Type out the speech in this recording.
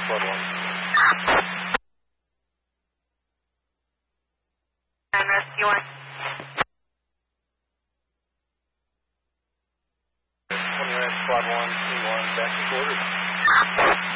Squad 1. Rescue 1. 29 Squad 1, C1, back to quarters.